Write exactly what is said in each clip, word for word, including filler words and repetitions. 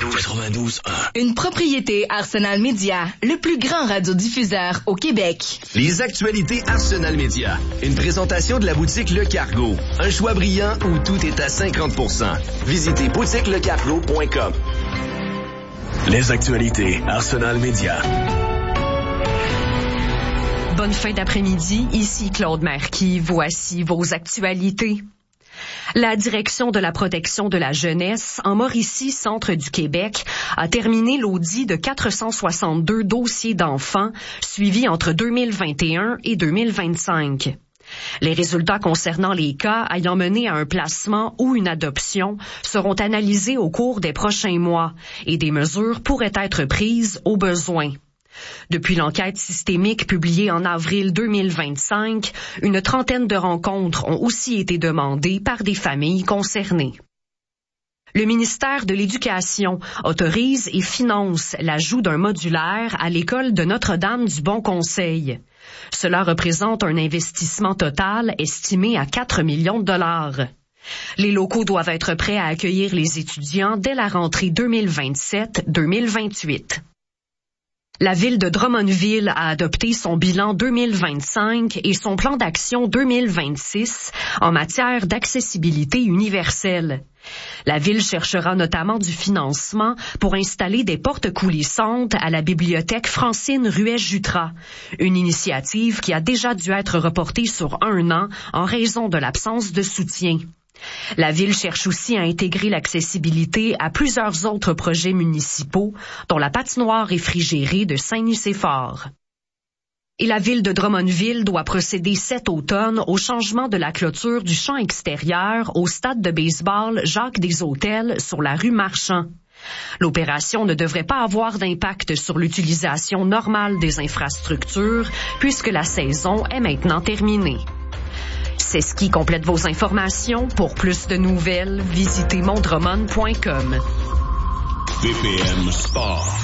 quatre-vingt-douze. quatre-vingt-douze un. Une propriété Arsenal Média, le plus grand radiodiffuseur au Québec. Les actualités Arsenal Média. Une présentation de la boutique Le Cargo. Un choix brillant où tout est à cinquante pour cent. Visitez boutique le cargo point com. Les actualités Arsenal Média. Bonne fin d'après-midi, ici Claude Marquis. Voici vos actualités. La Direction de la protection de la jeunesse, en Mauricie, centre du Québec, a terminé l'audit de quatre cent soixante-deux dossiers d'enfants suivis entre deux mille vingt et un et deux mille vingt-cinq. Les résultats concernant les cas ayant mené à un placement ou une adoption seront analysés au cours des prochains mois et des mesures pourraient être prises au besoin. Depuis l'enquête systémique publiée en avril deux mille vingt-cinq, une trentaine de rencontres ont aussi été demandées par des familles concernées. Le ministère de l'Éducation autorise et finance l'ajout d'un modulaire à l'école de Notre-Dame du Bon Conseil. Cela représente un investissement total estimé à quatre millions de dollars. Les locaux doivent être prêts à accueillir les étudiants dès la rentrée deux mille vingt-sept deux mille vingt-huit. La ville de Drummondville a adopté son bilan deux mille vingt-cinq et son plan d'action deux mille vingt-six en matière d'accessibilité universelle. La ville cherchera notamment du financement pour installer des portes coulissantes à la bibliothèque Francine Ruet-Jutras, une initiative qui a déjà dû être reportée sur un an en raison de l'absence de soutien. La ville cherche aussi à intégrer l'accessibilité à plusieurs autres projets municipaux, dont la patinoire réfrigérée de Saint-Nicéphore. Et la ville de Drummondville doit procéder cet automne au changement de la clôture du champ extérieur au stade de baseball Jacques des Hôtels sur la rue Marchand. L'opération ne devrait pas avoir d'impact sur l'utilisation normale des infrastructures puisque la saison est maintenant terminée. C'est ce qui complète vos informations. Pour plus de nouvelles, visitez mondromon point com. B P M Sport.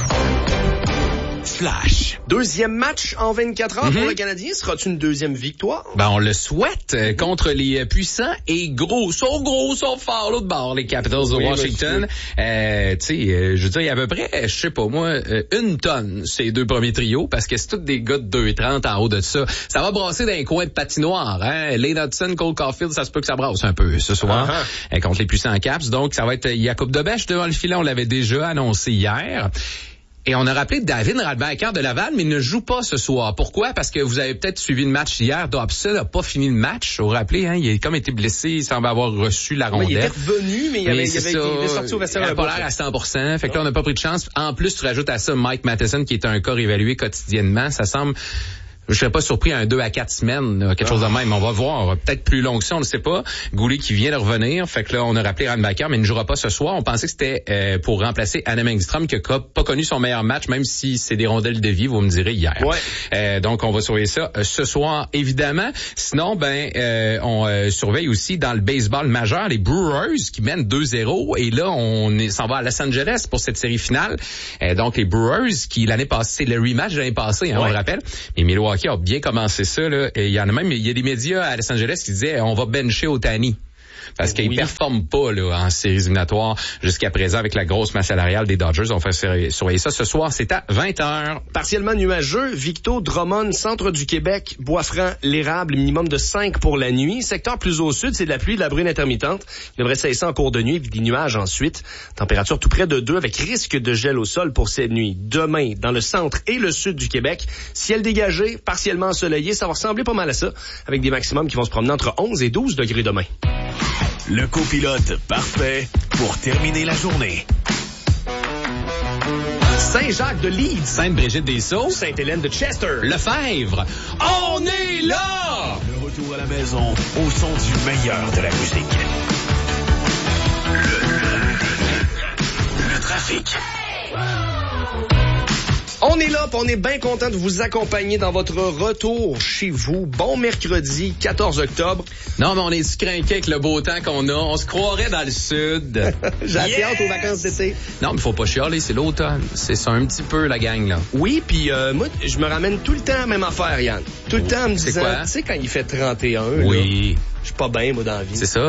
Flash. Deuxième match en vingt-quatre heures mm-hmm. pour le Canadien. Sera-t-il une deuxième victoire? Ben, on le souhaite euh, contre les puissants et gros, sont gros, sont forts, l'autre bord, les Capitals de oui, Washington. Euh, tu sais, euh, je veux dire, il y a à peu près, je sais pas moi, euh, une tonne, ces deux premiers trios, parce que c'est tous des gars de deux trente en haut de ça. Ça va brasser dans les coins de patinoire, hein. Lane Hudson, Cole Caulfield, ça se peut que ça brasse un peu ce soir, uh-huh. euh, contre les puissants Caps. Donc, ça va être Jakub Dobeš devant le filet, on l'avait déjà annoncé hier. Et on a rappelé David Radbacker de Laval, mais il ne joue pas ce soir. Pourquoi? Parce que vous avez peut-être suivi le match hier. Dobson n'a pas fini le match. Au rappelé, hein, il a comme été blessé. Il semble avoir reçu la rondelle. Oui, il était revenu, mais il, avait, il, avait, ça, il était sorti au vestiaire. Il n'a pas l'air à cent pour cent. Fait que là, on n'a pas pris de chance. En plus, tu rajoutes à ça Mike Matheson, qui est un corps évalué quotidiennement. Ça semble... Je serais pas surpris à un deux à quatre semaines, là, quelque chose de même. On va voir. Peut-être plus long que ça, on ne sait pas. Goulet qui vient de revenir. Fait que là, on a rappelé Radbacker, mais il ne jouera pas ce soir. On pensait que c'était euh, pour remplacer Adam Engstrom, qui n'a pas connu son meilleur match, même si c'est des rondelles de vie, vous me direz, hier. Ouais. Euh, donc, on va surveiller ça euh, ce soir, évidemment. Sinon, ben, euh, on euh, surveille aussi dans le baseball majeur les Brewers qui mènent deux zéro. Et là, on est, s'en va à Los Angeles pour cette série finale. Euh, donc, les Brewers qui, l'année passée, c'est le rematch de l'année passée, hein, ouais. on le rappelle. Mais Milwaukee a bien commencé ça, là. Et il y en a même, il y a des médias à Los Angeles qui disaient, on va bencher Ohtani. Parce qu'il oui. performe pas là en séries éliminatoires jusqu'à présent avec la grosse masse salariale des Dodgers. On fait surveiller ça ce soir, c'est à vingt heures. Partiellement nuageux, Victo, Drummond, centre du Québec, Bois-Franc, l'Érable, minimum de cinq pour la nuit. Secteur plus au sud, c'est de la pluie, de la bruine intermittente. Il devrait cesser en cours de nuit, puis des nuages ensuite. Température tout près de deux avec risque de gel au sol pour cette nuit. Demain, dans le centre et le sud du Québec, ciel dégagé, partiellement ensoleillé, ça va ressembler pas mal à ça, avec des maximums qui vont se promener entre onze et douze degrés demain. Le copilote parfait pour terminer la journée. Saint-Jacques de Leeds. Sainte-Brigitte-des-Sceaux. Sainte-Hélène de Chester. Lefebvre. On est là! Le retour à la maison au son du meilleur de la musique. Le, le, le trafic. On est là, on est bien content de vous accompagner dans votre retour chez vous. Bon mercredi, quatorze octobre. Non, mais on est craqué avec le beau temps qu'on a. On se croirait dans le sud. J'ai yes! hâte aux vacances d'été. Non, mais faut pas chialer, c'est l'automne. C'est ça un petit peu, la gang, là. Oui, puis euh, moi, je me ramène tout le temps à la même affaire, Yann. Tout le temps en me disant, tu sais, quand il fait trente et un, oui. je suis pas bien, moi, dans la vie. C'est ça, hein?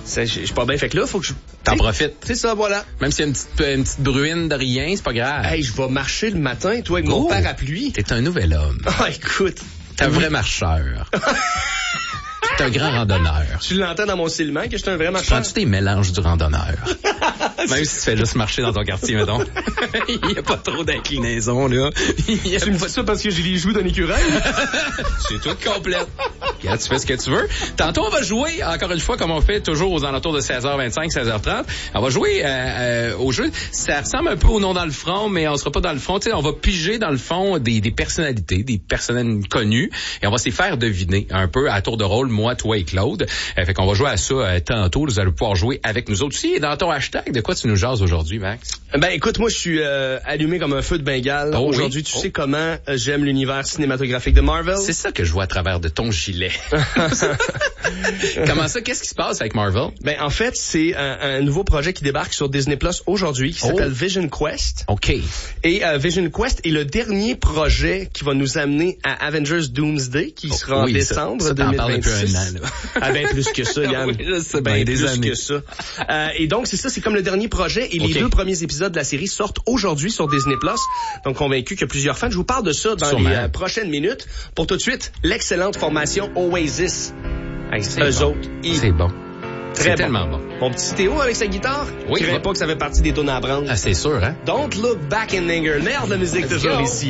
Je suis pas bien. Fait que là, faut que je... T'en profites. C'est ça, voilà. Même s'il y a une petite, une petite bruine de rien, c'est pas grave. Hey, je vais marcher le matin, toi, avec oh, mon parapluie. T'es un nouvel homme. Ah, écoute. T'es un vrai marcheur. T'es un grand randonneur. Tu l'entends dans mon silement que je suis un vrai marcheur? Prends-tu des mélanges du randonneur? Même si tu fais juste marcher dans ton quartier, mettons. Il y a pas trop d'inclinaison, là. Il y a tu me pas... dis ça parce que j'ai les joues d'un écureuil? C'est tout complète. Regarde, tu fais ce que tu veux. Tantôt, on va jouer, encore une fois, comme on fait toujours aux alentours de seize heures vingt-cinq, seize heures trente. On va jouer euh, euh, au jeu. Ça ressemble un peu au nom dans le front, mais on sera pas dans le fond. Tu sais, on va piger dans le fond des, des personnalités, des personnes connues, et on va s'y faire deviner un peu à tour de rôle, moi, toi et Claude. Euh, fait qu'on va jouer à ça euh, tantôt. Vous allez pouvoir jouer avec nous autres aussi. Et dans ton hashtag, de quoi tu nous jases aujourd'hui, Max? Ben, écoute, moi, je suis euh, allumé comme un feu de Bengale. Oh, aujourd'hui, oui. tu oh. sais comment euh, j'aime l'univers cinématographique de Marvel. C'est ça que je vois à travers de ton gilet. Comment ça? Qu'est-ce qui se passe avec Marvel? Ben, en fait, c'est un, un nouveau projet qui débarque sur Disney Plus aujourd'hui, qui s'appelle oh. Vision Quest. OK. Et euh, Vision Quest est le dernier projet qui va nous amener à Avengers Doomsday, qui oh, sera oui, en décembre ça, ça deux mille vingt-six. T'en parles un peu un an, là. Ah, ben, plus que ça, Yann. Oui, je sais ben, bien, des plus années. que ça. Euh, et donc, c'est ça, c'est comme le dernier projet. Et okay. les deux premiers épisodes de la série sortent aujourd'hui sur Disney Plus. Donc, convaincu qu'il y a plusieurs fans. Je vous parle de ça dans Sûrement. les euh, prochaines minutes. Pour tout de suite, l'excellente formation Oasis. Hey, c'est eux bon. autres. Ils... C'est bon. Très c'est bon. tellement bon. Mon petit Théo avec sa guitare, oui, je dirais va. pas que ça fait partie des tonnes à prendre. Ah, c'est sûr, hein? Don't look back in anger. Merde, la musique toujours ici.